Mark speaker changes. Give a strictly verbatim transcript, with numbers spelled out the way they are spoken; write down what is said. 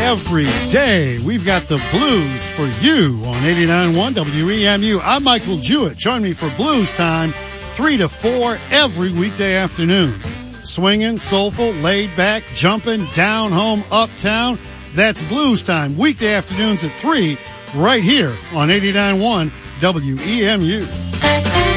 Speaker 1: every day. We've got the blues for you on eighty-nine point one W E M U. I'm Michael Jewett. Join me for Blues Time, three to four every weekday afternoon. Swinging, soulful, laid back, jumping, down home, uptown. That's Blues Time, weekday afternoons at three, right here on eighty-nine point one W E M U.